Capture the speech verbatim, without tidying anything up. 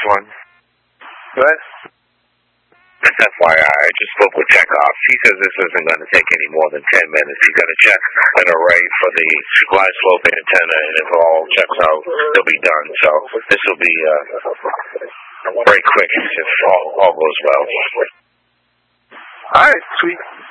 one? What? Just F Y I, I just spoke with Chekhov. He says this isn't going to take any more than ten minutes. He's going to check an array for the glide slope antenna, and if it all checks out, it'll be done. So this will be uh, very quick if all, all goes well. All right, sweet.